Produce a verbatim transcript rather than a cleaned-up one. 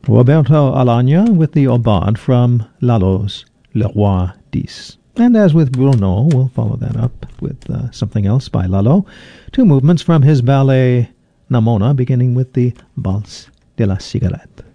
Roberto Alagna with the Aubade from Lalo's Le Roi dix. And as with Bruno, we'll follow that up with uh, something else by Lalo. Two movements from his ballet Namona, beginning with the Valse de la Cigarette.